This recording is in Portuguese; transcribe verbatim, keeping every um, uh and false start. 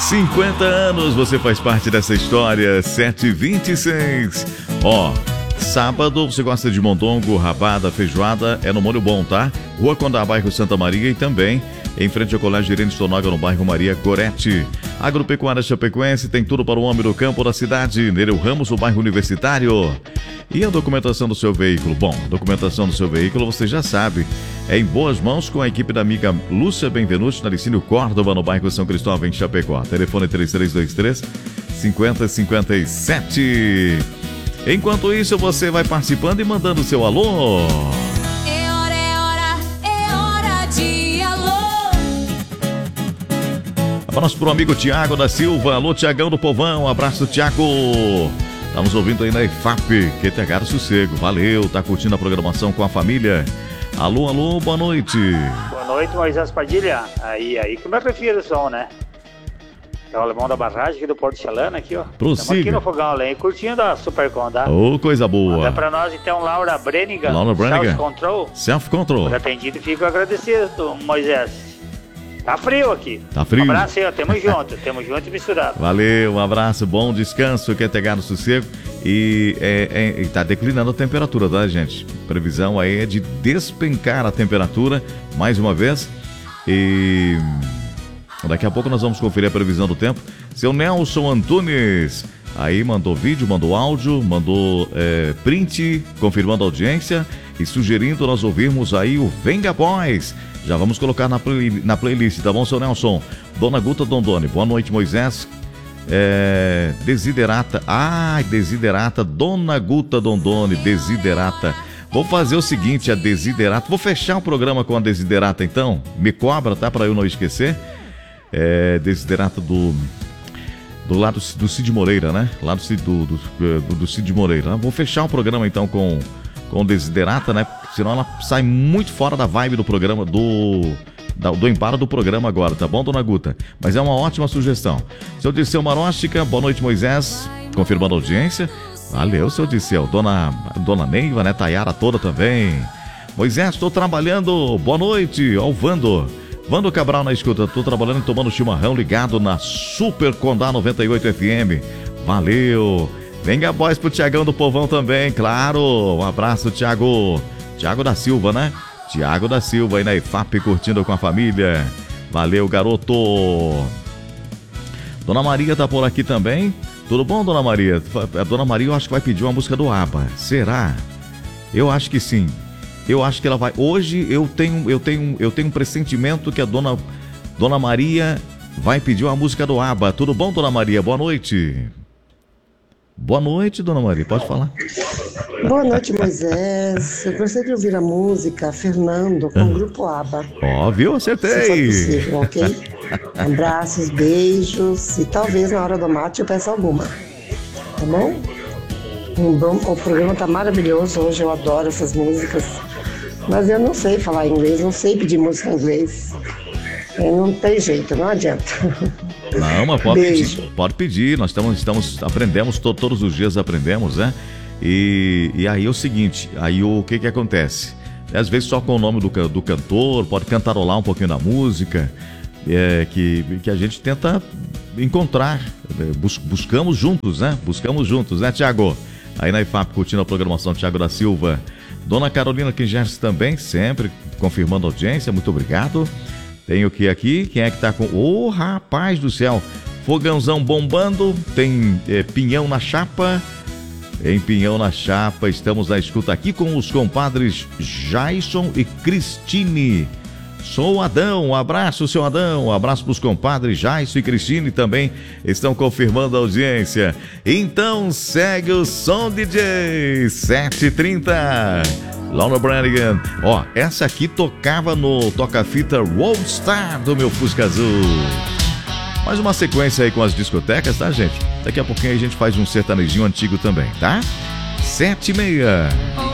cinquenta anos, você faz parte dessa história. Sete e vinte e seis. Ó, sábado, você gosta de mondongo, rabada, feijoada, é no Molho Bom, tá? Rua Condá, bairro Santa Maria, e também em frente ao Colégio Irene Stonoga, no bairro Maria Gorete. Agropecuária Chapecoense tem tudo para o homem do campo da cidade. Nereu Ramos, o bairro Universitário. E a documentação do seu veículo? Bom, a documentação do seu veículo você já sabe. É em boas mãos com a equipe da amiga Lúcia Benvenuti, na Licínio Córdoba, no bairro São Cristóvão, em Chapecó. Telefone três três dois três, cinco zero cinco sete. Enquanto isso, você vai participando e mandando o seu alô. É hora, é hora, é hora de alô. Abraço pro amigo Tiago da Silva. Alô, Tiagão do Povão. Abraço, Tiago. Estamos ouvindo aí na I F A P, Q T H do Sossego. Valeu, tá curtindo a programação com a família. Alô, alô, boa noite. Boa noite, Moisés Padilha. Aí, aí que eu prefiro o som, né? É o alemão da barragem aqui do Porto Chalana, aqui, ó. Prossiga. Estamos aqui no fogão além, curtindo a Supercom, tá? Ô, oh, coisa boa. Manda pra nós, então, Laura Brennigan. Laura Brennigan. Self-Control. Self-Control. Por atendido, fico agradecido, Moisés. Tá frio aqui. Tá frio. Um abraço aí, ó. Tamo junto. Tamo junto e misturado. Valeu, um abraço, bom descanso, Q T H no Sossego. E, é, é, e tá declinando a temperatura, tá, gente? Previsão aí é de despencar a temperatura, mais uma vez. E daqui a pouco nós vamos conferir a previsão do tempo. Seu Nelson Antunes, aí mandou vídeo, mandou áudio, mandou é, print, confirmando a audiência e sugerindo nós ouvirmos aí o Venga Boys. Já vamos colocar na, play, na playlist, tá bom, seu Nelson? Dona Guta Dondoni, boa noite, Moisés. É, desiderata, ai, desiderata, Dona Guta Dondoni, desiderata. Vou fazer o seguinte, a desiderata, vou fechar o programa com a desiderata então, me cobra, tá, para eu não esquecer. É, desiderata do do lado do Cid Moreira, né? Lá do Cid, do, do, do, do Cid Moreira. Vou fechar o programa então com com desiderata, né? Senão ela sai muito fora da vibe do programa, do da, do embalo do programa agora, tá bom, Dona Guta? Mas é uma ótima sugestão. Seu Dirceu Maróstica, boa noite, Moisés, confirmando a audiência. Valeu, seu Dirceu. Dona, Dona Neiva, né? Tayara toda também. Moisés, estou trabalhando, boa noite, ó o Vando. Vando Cabral na escuta, estou trabalhando e tomando chimarrão ligado na Super Condá noventa e oito F M. Valeu. Venga Boys pro Tiagão do Povão também, claro. Um abraço, Tiago. Tiago da Silva, né? Tiago da Silva aí na I F A P curtindo com a família. Valeu, garoto. Dona Maria tá por aqui também. Tudo bom, Dona Maria? A Dona Maria eu acho que vai pedir uma música do ABBA. Será? Eu acho que sim. Eu acho que ela vai. Hoje eu tenho, eu tenho, eu tenho um pressentimento que a Dona, Dona Maria vai pedir uma música do ABBA. Tudo bom, Dona Maria? Boa noite. Boa noite, Dona Maria. Pode falar. Boa noite, Moisés. Eu gostaria de ouvir a música Fernando com o grupo ABBA. Ó, viu? Acertei. Se for possível, ok? Abraços, beijos e talvez na hora do mate eu peça alguma. Tá bom? Um bom, o programa tá maravilhoso hoje, eu adoro essas músicas. Mas eu não sei falar inglês, não sei pedir música em inglês. É, não tem jeito, não adianta. Não, mas pode pedir, pode pedir. Nós estamos, estamos aprendemos, to, todos os dias aprendemos, né? E, e aí é o seguinte, aí o que que acontece? Às vezes só com o nome do, do cantor, pode cantarolar um pouquinho da música, é, que, que a gente tenta encontrar, bus, buscamos juntos, né? Buscamos juntos, né, Tiago? Aí na I F A P curtindo a programação, Tiago da Silva. Dona Carolina Kingerson também, sempre confirmando a audiência, muito obrigado. Tem o que aqui? Quem é que tá com... Ô, oh, rapaz do céu! Fogãozão bombando, tem é, pinhão na chapa. Em Pinhão na Chapa, estamos na escuta aqui com os compadres Jason e Cristine. Sou o Adão, um abraço, seu Adão, um abraço para os compadres Jason e Cristine também estão confirmando a audiência. Então segue o som, D J, sete e trinta. Laura Branigan, ó, essa aqui tocava no toca-fita Roadstar do meu Fusca Azul. Mais uma sequência aí com as discotecas, tá, gente? Daqui a pouquinho a gente faz um sertanejinho antigo também, tá? Sete e meia.